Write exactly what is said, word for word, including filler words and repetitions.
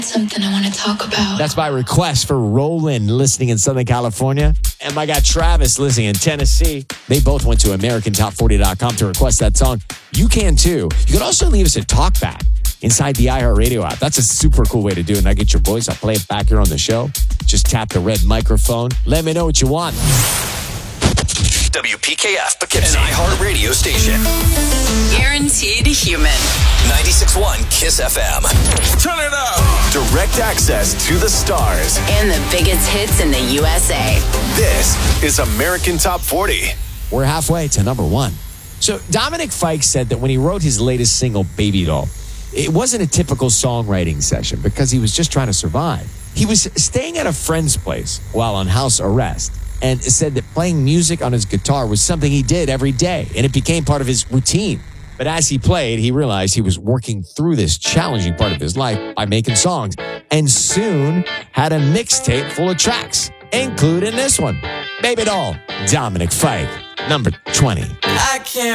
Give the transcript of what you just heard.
Something I want to talk about. That's by request for Roland, listening in Southern California. And my guy Travis, listening in Tennessee. They both went to American Top forty dot com to request that song. You can too. You can also leave us a talkback inside the iHeartRadio app. That's a super cool way to do it. And I get your voice. I'll play it back here on the show. Just tap the red microphone. Let me know what you want. W P K F, Poughkeepsie, an iHeartRadio station. Guaranteed human. ninety-six point one Kiss F M. Turn it up. Direct access to the stars. And the biggest hits in the U S A. This is American Top forty. We're halfway to number one. So Dominic Fike said that when he wrote his latest single, Baby Doll, it wasn't a typical songwriting session because he was just trying to survive. He was staying at a friend's place while on house arrest and said that playing music on his guitar was something he did every day, and it became part of his routine. But as he played, he realized he was working through this challenging part of his life by making songs, and soon had a mixtape full of tracks, including this one, Baby Doll, Dominic Fike, number twenty. I can't